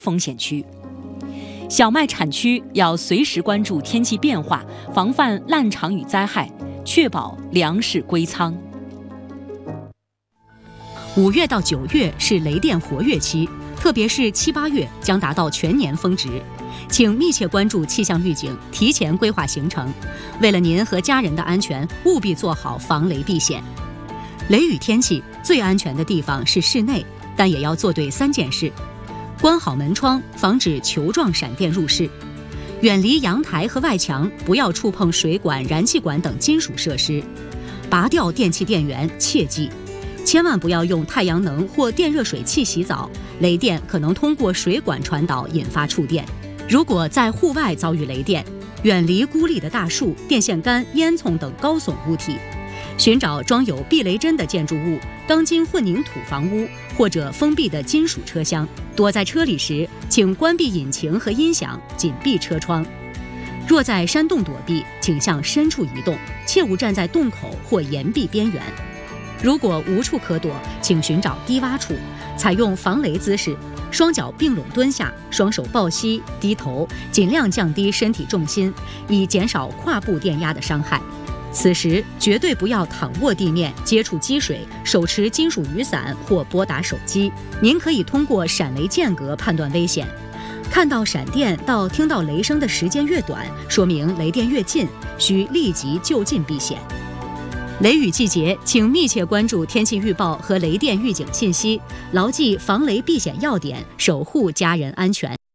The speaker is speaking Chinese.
风险区。小麦产区要随时关注天气变化，防范滥场雨灾害，确保粮食归仓。5月到9月是雷电活跃期，特别是7、8月将达到全年峰值，请密切关注气象预警，提前规划行程。为了您和家人的安全，务必做好防雷避险。雷雨天气最安全的地方是室内，但也要做对3件事：关好门窗，防止球状闪电入室；远离阳台和外墙，不要触碰水管、燃气管等金属设施；拔掉电器电源，切记千万不要用太阳能或电热水器洗澡，雷电可能通过水管传导，引发触电。如果在户外遭遇雷电，远离孤立的大树、电线杆、烟囱等高耸物体，寻找装有避雷针的建筑物、钢筋混凝土房屋或者封闭的金属车厢。躲在车里时，请关闭引擎和音响，紧闭车窗。若在山洞躲避，请向深处移动，切勿站在洞口或岩壁边缘。如果无处可躲，请寻找低洼处，采用防雷姿势，双脚并拢蹲下，双手抱膝，低头，尽量降低身体重心，以减少胯部电压的伤害。此时绝对不要躺卧地面，接触积水，手持金属雨伞或拨打手机。您可以通过闪雷间隔判断危险，看到闪电到听到雷声的时间越短，说明雷电越近，需立即就近避险。雷雨季节，请密切关注天气预报和雷电预警信息，牢记防雷避险要点，守护家人安全。